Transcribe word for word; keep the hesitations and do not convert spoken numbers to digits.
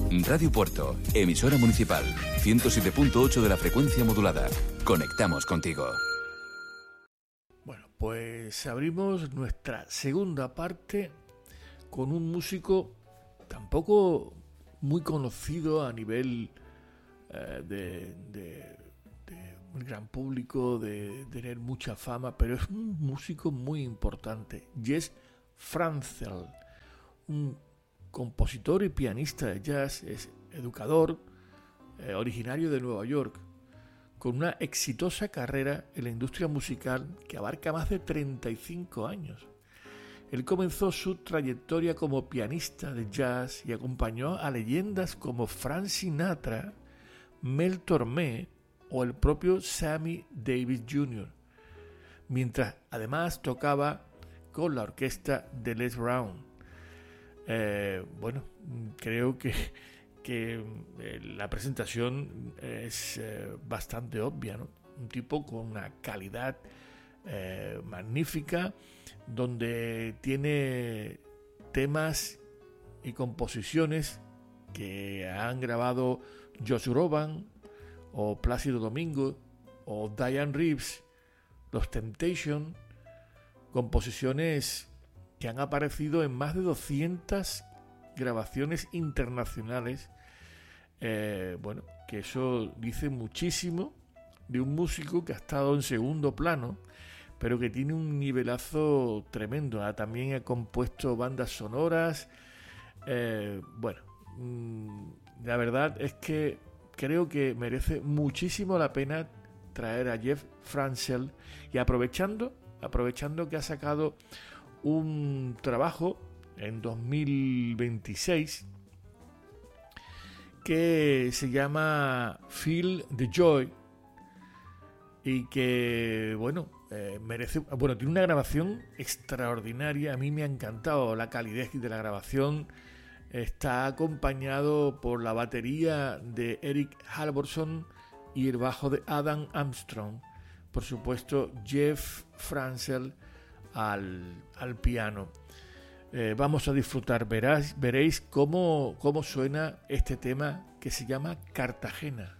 Radio Puerto, emisora municipal, ciento siete punto ocho de la frecuencia modulada. Conectamos contigo. Bueno, pues abrimos nuestra segunda parte con un músico tampoco muy conocido a nivel eh, de, de, de un gran público, de, de tener mucha fama, pero es un músico muy importante. Jess Franzel, un compositor y pianista de jazz, es educador, eh, originario de Nueva York, con una exitosa carrera en la industria musical que abarca más de treinta y cinco años. Él comenzó su trayectoria como pianista de jazz y acompañó a leyendas como Frank Sinatra, Mel Tormé o el propio Sammy Davis junior, mientras además tocaba con la orquesta de Les Brown. Eh, bueno, creo que, que eh, la presentación es eh, bastante obvia, ¿no? Un tipo con una calidad eh, magnífica, donde tiene temas y composiciones que han grabado Josh Groban o Plácido Domingo o Diane Reeves, Los Temptations, composiciones que han aparecido en más de doscientas grabaciones internacionales. Eh, bueno, que eso dice muchísimo de un músico que ha estado en segundo plano, pero que tiene un nivelazo tremendo. Ah, también ha compuesto bandas sonoras. Eh, bueno, mmm, la verdad es que creo que merece muchísimo la pena traer a Jess Franzel, y aprovechando, aprovechando que ha sacado un trabajo en dos mil veintiséis que se llama Feel the Joy, y que bueno eh, merece, bueno, tiene una grabación extraordinaria. A mí me ha encantado la calidez de la grabación. Está acompañado por la batería de Eric Halvorson y el bajo de Adam Armstrong, por supuesto Jess Franzel al, al piano. Eh, vamos a disfrutar, verás, veréis cómo, cómo suena este tema que se llama Cartagena.